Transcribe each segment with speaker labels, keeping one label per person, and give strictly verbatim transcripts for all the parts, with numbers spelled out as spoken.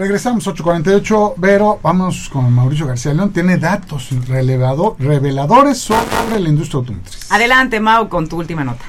Speaker 1: Regresamos ocho cuarenta y ocho, Vero, vamos con Mauricio García León, tiene datos relevado, reveladores sobre la industria automotriz.
Speaker 2: Adelante, Mau, con tu última nota.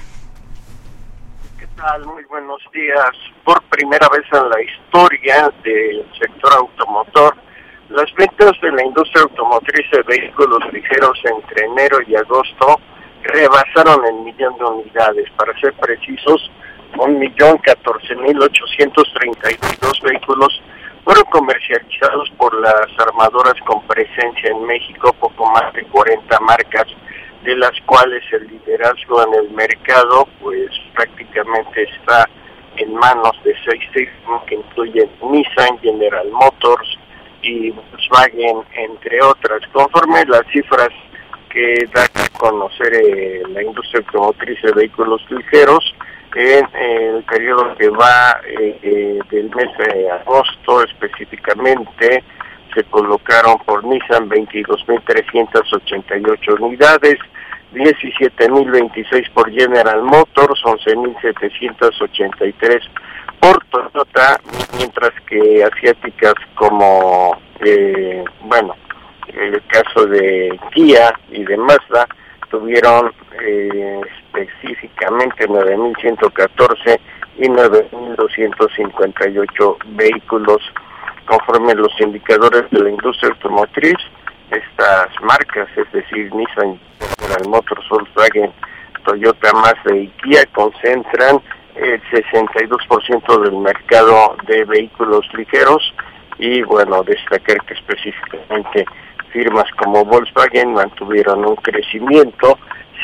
Speaker 3: ¿Qué tal? Muy buenos días. Por primera vez en la historia del sector automotor, las ventas de la industria automotriz de vehículos ligeros entre enero y agosto rebasaron el millón de unidades. Para ser precisos, un millón catorce mil ochocientos treinta y dos vehículos fueron comercializados por las armadoras con presencia en México, poco más de cuarenta marcas, de las cuales el liderazgo en el mercado pues prácticamente está en manos de seis firmas que incluyen Nissan, General Motors y Volkswagen, entre otras. Conforme las cifras que da a conocer eh, la industria automotriz de vehículos ligeros, en eh, el periodo que va eh, eh, del mes de agosto específicamente, se colocaron por Nissan veintidós mil trescientas ochenta y ocho unidades, diecisiete mil veintiséis por General Motors, once mil setecientos ochenta y tres por Toyota, mientras que asiáticas como, eh, bueno, el caso de Kia y de Mazda tuvieron eh, específicamente nueve mil ciento catorce y nueve mil doscientos cincuenta y ocho vehículos. Conforme los indicadores de la industria automotriz, estas marcas, es decir, Nissan, General Motors, Volkswagen, Toyota, Mazda y Kia, concentran el sesenta y dos por ciento del mercado de vehículos ligeros. Y bueno, destacar que específicamente firmas como Volkswagen mantuvieron un crecimiento,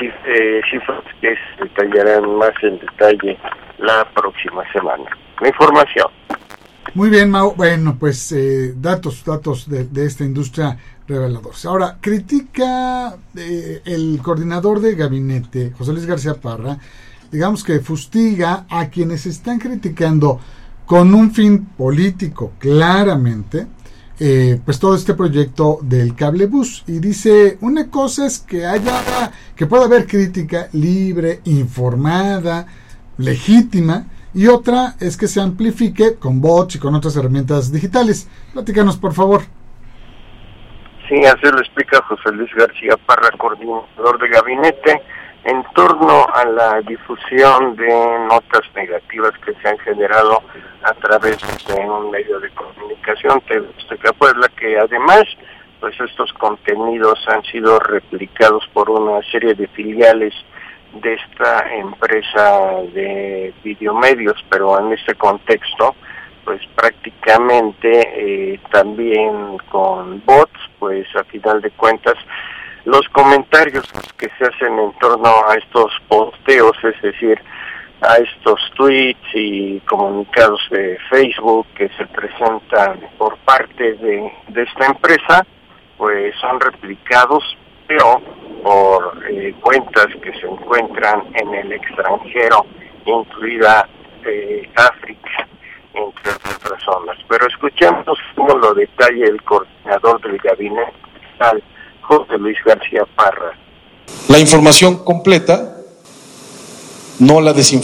Speaker 3: eh, cifras que se detallarán más en detalle la próxima semana. La información.
Speaker 1: Muy bien, Mau. Bueno, pues eh, datos, datos de, de esta industria reveladores. Ahora, critica eh, el coordinador de gabinete, José Luis García Parra, digamos que fustiga a quienes están criticando con un fin político, claramente, eh, pues todo este proyecto del cablebús, y dice, una cosa es que haya, que pueda haber crítica libre, informada, legítima, y otra es que se amplifique con bots y con otras herramientas digitales. Platícanos, por favor.
Speaker 3: Sí, así lo explica José Luis García Parra, coordinador de gabinete, en torno a la difusión de notas negativas que se han generado a través de un medio de comunicación, T V Azteca Puebla, que además, pues estos contenidos han sido replicados por una serie de filiales de esta empresa de videomedios, pero en este contexto, pues prácticamente eh, también con bots, pues a final de cuentas, los comentarios que se hacen en torno a estos posteos, es decir, a estos tweets y comunicados de Facebook que se presentan por parte de, de esta empresa, pues son replicados, pero por eh, cuentas que se encuentran en el extranjero, incluida eh, África, entre otras zonas. Pero escuchemos cómo lo detalla el coordinador del gabinete, tal José Luis García Parra.
Speaker 4: La información completa, no la desinformación.